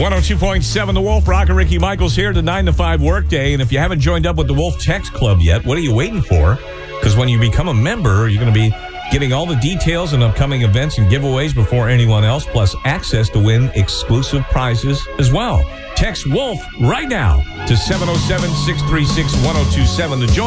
102.7 The Wolf. Rock and Ricky Michaels here, the 9 to 5 workday. And if you haven't joined up with the Wolf Text Club yet, what are you waiting for? Because when you become a member, you're going to be getting all the details and upcoming events and giveaways before anyone else, plus access to win exclusive prizes as well. Text WOLF right now to 707-636-1027 to join.